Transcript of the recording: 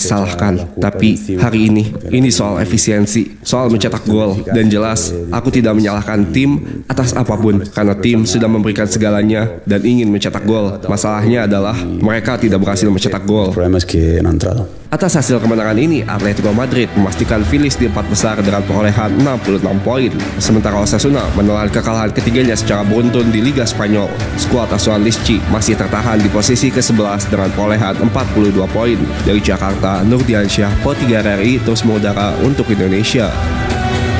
salahkan. Tapi hari ini soal efisiensi, soal mencetak gol. Dan jelas, aku tidak menyalahkan tim atas apapun, karena tim sudah memberikan segalanya dan ingin mencetak gol. Masalahnya adalah mereka tidak berhasil mencetak gol. Atas hasil kemenangan ini, Atletico Madrid memastikan finish di 4 besar dengan perolehan 66 poin. Sementara Osasuna menelan kekalahan ketiganya secara beruntun di Liga Spanyol. Skuad asuhan Lisci masih tertahan di posisi ke-11 dengan perolehan 42 poin. Dari Jakarta, Nurdiansyah, Pro 3 RRI terus mengudara untuk Indonesia.